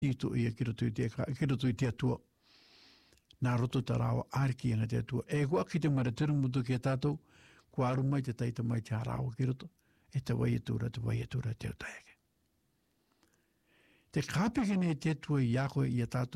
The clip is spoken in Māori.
I tu ia ki roto I te atua. Nā roto ta rāwa āriki anga te atua. E kua ki te maratiru mutu ki a tātou, kua aru mai te taita mai te rāwa ki roto, e te wai atura te o taeke. Te kāpiki nei te atua I a koe I a tātou